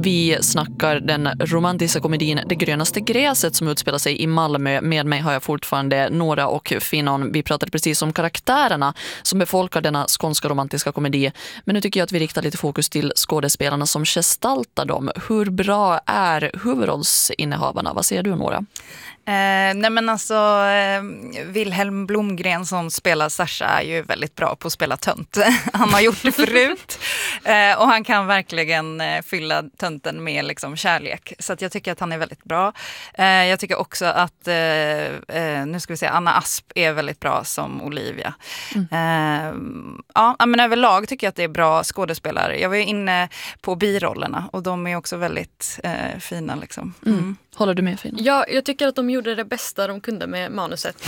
Vi snackar den romantiska komedin Det grönaste gräset som utspelar sig i Malmö. Med mig har jag fortfarande Nora och Finon. Vi pratade precis om karaktärerna som befolkar denna skånska romantiska komedi. Men nu tycker jag att vi riktar lite fokus till skådespelarna som gestaltar dem. Hur bra är huvudrollsinnehavarna? Vad säger du, Nora? Nej men alltså Wilhelm Blomgren som spelar Sasha är ju väldigt bra på att spela tönt. Han har gjort det förut och han kan verkligen fylla tönten med liksom kärlek. Så att jag tycker att han är väldigt bra. Jag tycker också att nu ska vi se, Anna Asp är väldigt bra som Olivia. Ja, men överlag tycker jag att det är bra skådespelare. Jag var ju inne på birollerna och de är också väldigt fina liksom. Håller du med, Fina? Ja, jag tycker att de gjorde det bästa de kunde med manuset.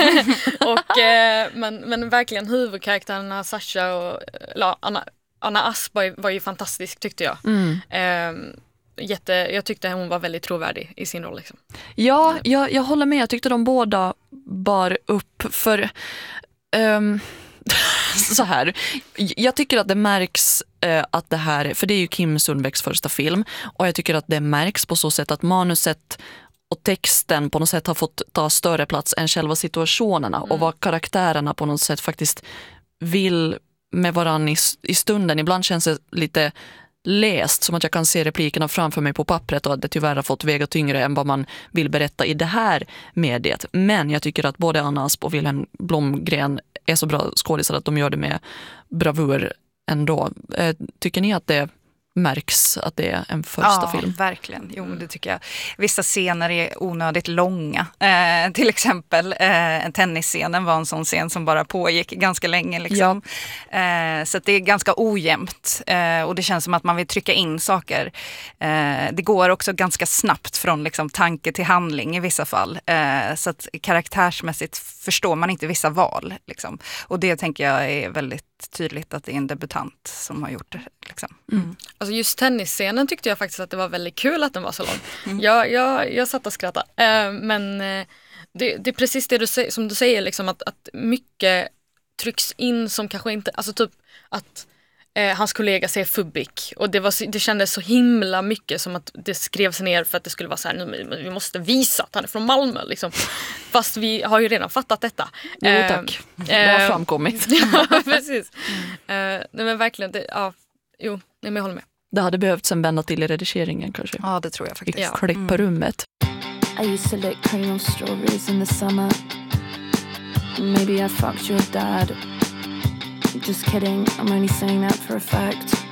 Men verkligen huvudkaraktärerna Sasha och Anna Asp var ju fantastisk, tyckte jag. Jag tyckte hon var väldigt trovärdig i sin roll. Liksom. Ja, jag håller med. Jag tyckte de båda bar upp för... så här. Jag tycker att det märks att det här, för det är ju Kim Sundbäcks första film, och jag tycker att det märks på så sätt att manuset och texten på något sätt har fått ta större plats än själva situationerna och vad karaktärerna på något sätt faktiskt vill med varann i stunden. Ibland känns det lite läst, som att jag kan se replikerna framför mig på pappret och att det tyvärr har fått väga tyngre än vad man vill berätta i det här mediet. Men jag tycker att både Anna Asp och Wilhelm Blomgren är så bra skådespelare att de gör det med bravur ändå. Tycker ni att det märks att det är en första film? Ja, verkligen. Jo, det tycker jag. Vissa scener är onödigt långa. Till exempel en tennisscenen var en sån scen som bara pågick ganska länge. Liksom. Så att det är ganska ojämnt. Och det känns som att man vill trycka in saker. Det går också ganska snabbt från liksom, tanke till handling i vissa fall. Så att karaktärsmässigt förstår man inte vissa val. Liksom. Och det tänker jag är väldigt tydligt att det är en debutant som har gjort det. Liksom. Alltså just tennisscenen tyckte jag faktiskt att det var väldigt kul att den var så lång. Jag satt och skrattade. Men det är precis det som du säger, liksom, att mycket trycks in som kanske inte, alltså typ att hans kollega säger Fubik, och det kändes så himla mycket som att det skrevs ner för att det skulle vara så här, nu, vi måste visa att han är från Malmö liksom. Fast vi har ju redan fattat detta. Jo tack, det har framkommit. Ja, precis. Nej men verkligen, men jag håller med. Det hade behövts en vända till i redigeringen kanske. Ja, det tror jag faktiskt. I klipparummet. I used to lick cream on strawberries in the summer. Maybe I fucked your dad. Just kidding, I'm only saying that for a fact.